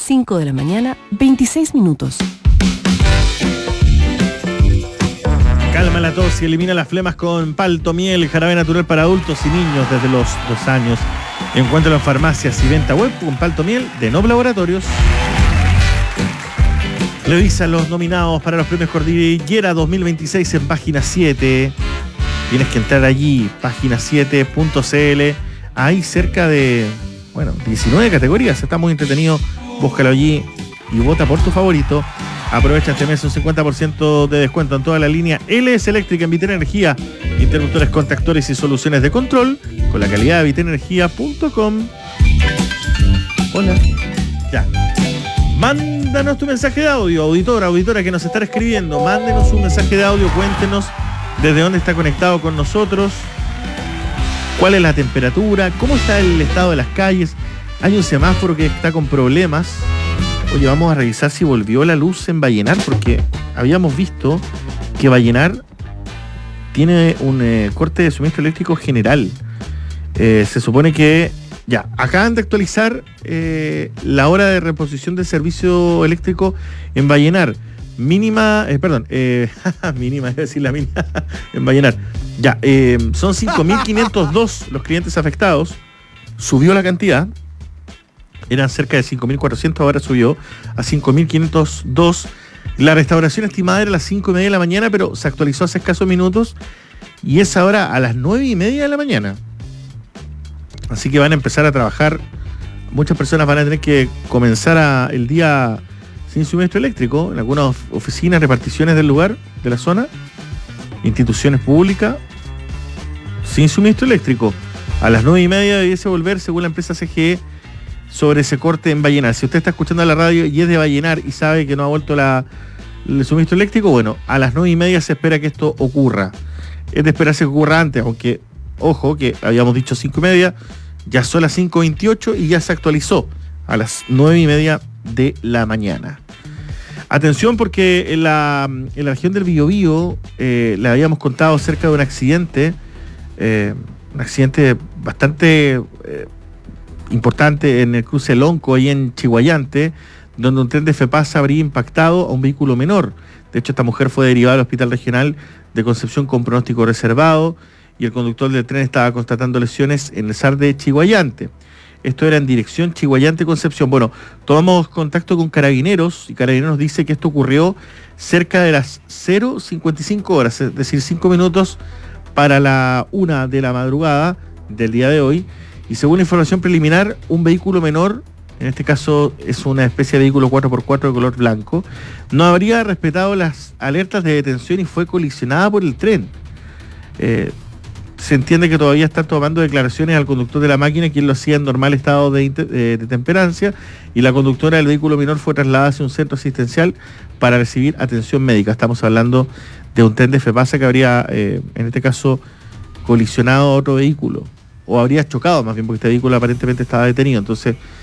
5 de la mañana, 26 minutos. Calma la tos y elimina las flemas con Palto Miel, jarabe natural para adultos y niños desde los 2 años. Encuéntralo en farmacias y venta web con Palto Miel de Noble Laboratorios. Revisa los nominados para los premios Cordillera 2026 en página 7. Tienes que entrar allí, página7.cl. Hay cerca de, 19 categorías. Está muy entretenido. Búscalo allí y vota por tu favorito. Aprovecha este mes un 50% de descuento en toda la línea LS Eléctrica en Vitenergía. Interruptores, contactores y soluciones de control con la calidad de vitenergia.com. Hola. Ya. Mándanos tu mensaje de audio, auditora que nos está escribiendo. Mándenos un mensaje de audio, cuéntenos desde dónde está conectado con nosotros, cuál es la temperatura, cómo está el estado de las calles. Hay un semáforo que está con problemas. Oye, vamos a revisar si volvió la luz en Vallenar, porque habíamos visto que Vallenar tiene un corte de suministro eléctrico general. Se supone que ya acaban de actualizar la hora de reposición del servicio eléctrico en Vallenar. Mínima, mínima, es decir, la mínima en Vallenar. Ya, son 5.502 los clientes afectados. Subió la cantidad. Eran cerca de 5.400, ahora subió a 5.502. La restauración estimada era a las 5:30 de la mañana, pero se actualizó hace escasos minutos y es ahora a las 9:30 de la mañana. Así que van a empezar a trabajar. Muchas personas van a tener que comenzar el día sin suministro eléctrico en algunas oficinas, reparticiones del lugar, de la zona, instituciones públicas, sin suministro eléctrico. A las 9:30 debiese volver, según la empresa CGE, sobre ese corte en Vallenar. Si usted está escuchando la radio y es de Vallenar y sabe que no ha vuelto el suministro eléctrico, bueno, a las 9:30 se espera que esto ocurra. Es de esperarse que ocurra antes, aunque, ojo, que habíamos dicho 5:30, ya son las 5:28 y ya se actualizó a las 9:30 de la mañana. Atención, porque en la región del Biobío le habíamos contado acerca de un accidente bastante importante en el cruce Lonco, ahí en Chiguayante, donde un tren de FEPASA habría impactado a un vehículo menor. De hecho, esta mujer fue derivada al Hospital Regional de Concepción con pronóstico reservado y el conductor del tren estaba constatando lesiones en el SAR de Chiguayante. Esto era en dirección Chiguayante-Concepción. Bueno, tomamos contacto con Carabineros y Carabineros nos dice que esto ocurrió cerca de las 0:55 horas, es decir, 5 minutos para la 1 de la madrugada del día de hoy. Y según información preliminar, un vehículo menor, en este caso es una especie de vehículo 4x4 de color blanco, no habría respetado las alertas de detención y fue colisionada por el tren. Se entiende que todavía están tomando declaraciones al conductor de la máquina, quien lo hacía en normal estado de temperancia, y la conductora del vehículo menor fue trasladada hacia un centro asistencial para recibir atención médica. Estamos hablando de un tren de FEPASA que habría, en este caso, colisionado a otro vehículo, o habría chocado más bien, porque este vehículo aparentemente estaba detenido. Entonces